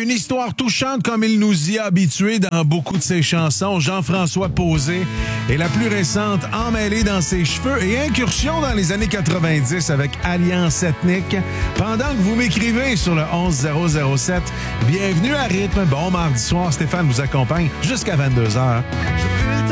Une histoire touchante comme il nous y a habitués dans beaucoup de ses chansons. Jean-François Posé est la plus récente, Emmêlée dans ses cheveux et incursion dans les années 90 avec Alliance ethnique. Pendant que vous m'écrivez sur le 11007, bienvenue à Rythme. Bon mardi soir, Stéphane vous accompagne jusqu'à 22h.